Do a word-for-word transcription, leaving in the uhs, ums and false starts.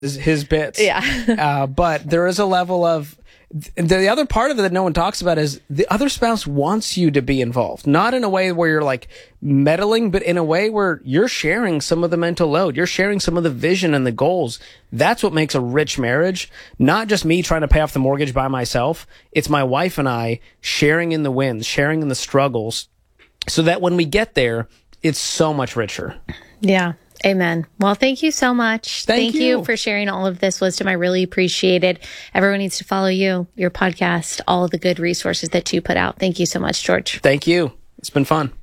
his, his bits. Yeah. uh, but there is a level of, the other part of it that no one talks about is the other spouse wants you to be involved. Not in a way where you're like meddling, but in a way where you're sharing some of the mental load. You're sharing some of the vision and the goals. That's what makes a rich marriage. Not just me trying to pay off the mortgage by myself. It's my wife and I sharing in the wins, sharing in the struggles, so that when we get there, it's so much richer. Yeah. Amen. Well, thank you so much. Thank, thank you. you for sharing all of this wisdom. I really appreciate it. Everyone needs to follow you, your podcast, all of the good resources that you put out. Thank you so much, George. Thank you. It's been fun.